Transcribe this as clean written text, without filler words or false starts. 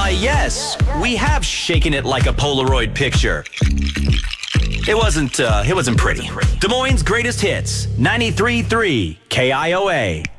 Why, yes, we have shaken it like a Polaroid picture. It wasn't pretty. Des Moines' greatest hits, 93.3 KIOA.